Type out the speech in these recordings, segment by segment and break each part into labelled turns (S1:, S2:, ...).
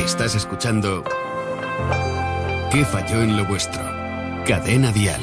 S1: Estás escuchando ¿Qué falló en lo vuestro? Cadena Dial.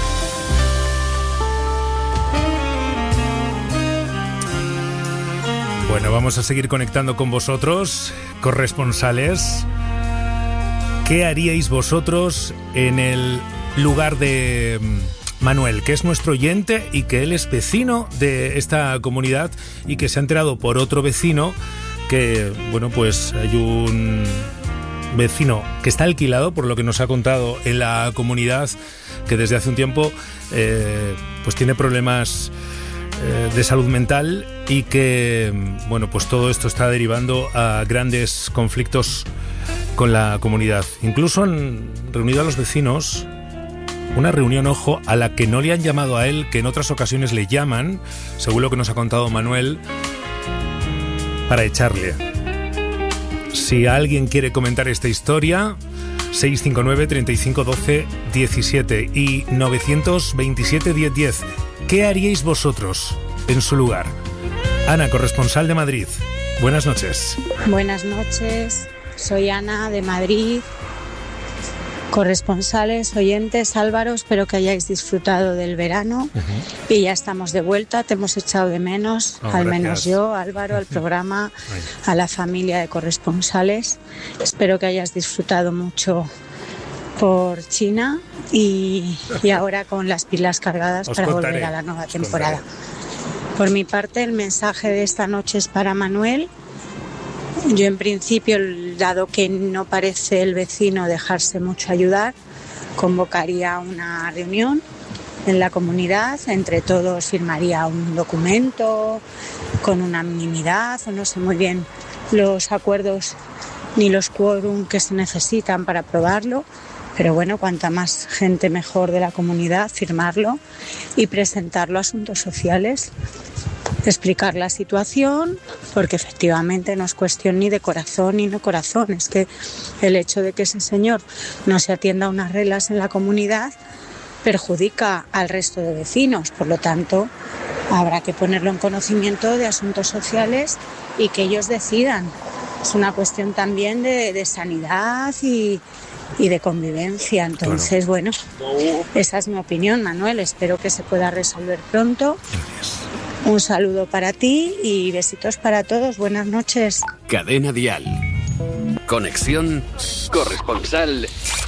S2: Bueno, vamos a seguir conectando con vosotros, corresponsales. ¿Qué haríais vosotros en el lugar de Manuel, que es nuestro oyente y que él es vecino de esta comunidad y que se ha enterado por otro vecino que, bueno, pues hay un vecino que está alquilado, por lo que nos ha contado, en la comunidad, que desde hace un tiempo pues tiene problemas de salud mental y que, bueno, pues todo esto está derivando a grandes conflictos con la comunidad. Incluso han reunido a los vecinos, una reunión, ojo, a la que no le han llamado a él, que en otras ocasiones le llaman, según lo que nos ha contado Manuel, para echarle. Si alguien quiere comentar esta historia, 659 35 12 17 y 927 10 10. ¿Qué haríais vosotros en su lugar? Ana, corresponsal de Madrid. Buenas noches.
S3: Buenas noches. Soy Ana de Madrid. Corresponsales, oyentes, Álvaro, espero que hayáis disfrutado del verano. Y ya estamos de vuelta, te hemos echado de menos, al menos yo, Álvaro, al programa, a la familia de corresponsales. Espero que hayas disfrutado mucho por China y ahora con las pilas cargadas para volver a la nueva temporada. Por mi parte, el mensaje de esta noche es para Manuel. Yo, en principio, dado que no parece el vecino dejarse mucho ayudar, convocaría una reunión en la comunidad, entre todos firmaría un documento con unanimidad, o no sé muy bien los acuerdos ni los quórum que se necesitan para aprobarlo, pero bueno, cuanta más gente mejor de la comunidad, firmarlo y presentarlo a Asuntos Sociales. Explicar la situación, porque efectivamente no es cuestión ni de corazón ni no corazón, es que el hecho de que ese señor no se atienda a unas reglas en la comunidad perjudica al resto de vecinos, por lo tanto habrá que ponerlo en conocimiento de Asuntos Sociales y que ellos decidan. Es una cuestión también de sanidad y de convivencia, entonces bueno, esa es mi opinión, Manuel, espero que se pueda resolver pronto.
S2: Gracias.
S3: Un saludo para ti y besitos para todos. Buenas noches.
S1: Cadena Dial. Conexión corresponsal.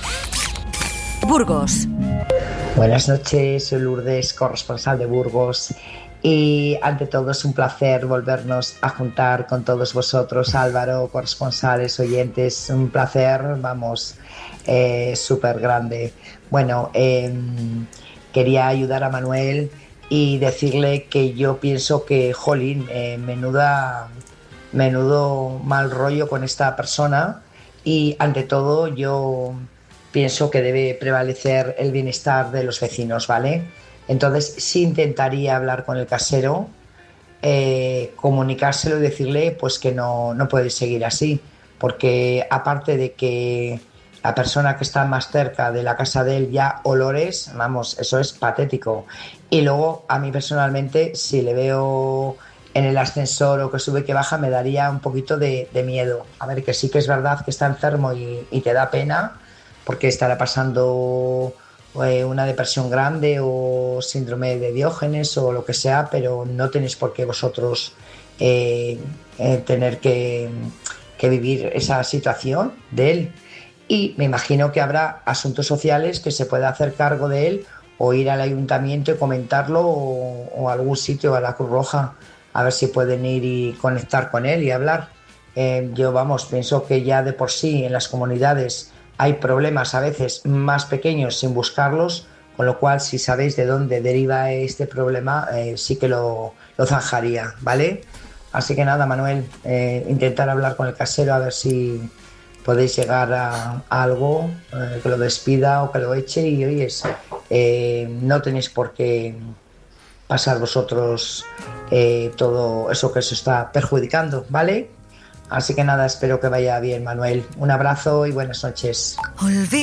S4: Burgos.
S5: Buenas noches, soy Lourdes, corresponsal de Burgos. Y ante todo es un placer volvernos a juntar con todos vosotros, Álvaro, corresponsales, oyentes. Un placer, vamos, súper grande. Bueno, quería ayudar a Manuel y decirle que yo pienso que, jolín, menudo mal rollo con esta persona, y ante todo yo pienso que debe prevalecer el bienestar de los vecinos, ¿vale? Entonces sí intentaría hablar con el casero, comunicárselo y decirle pues que no puede seguir así, porque aparte de que la persona que está más cerca de la casa de él ya olores, vamos, eso es patético. Y luego a mí personalmente, si le veo en el ascensor o que sube que baja, me daría un poquito de miedo. A ver, que sí que es verdad que está enfermo y te da pena porque estará pasando una depresión grande o síndrome de Diógenes o lo que sea, pero no tenéis por qué vosotros tener que vivir esa situación de él. Y me imagino que habrá Asuntos Sociales que se pueda hacer cargo de él, o ir al ayuntamiento y comentarlo, o a algún sitio, a la Cruz Roja, a ver si pueden ir y conectar con él y hablar. Yo, vamos, pienso que ya de por sí en las comunidades hay problemas a veces más pequeños sin buscarlos, con lo cual si sabéis de dónde deriva este problema, sí que lo zanjaría, ¿vale? Así que nada, Manuel, intentar hablar con el casero a ver si podéis llegar a algo, que lo despida o que lo eche, y oyes, no tenéis por qué pasar vosotros todo eso que os está perjudicando, ¿vale? Así que nada, espero que vaya bien, Manuel. Un abrazo y buenas noches.